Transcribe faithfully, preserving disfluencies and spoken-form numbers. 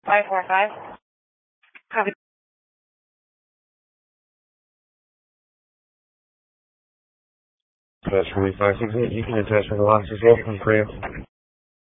five four five. Copy. Attachment five six eight, you can attach the velocity scale from Korea.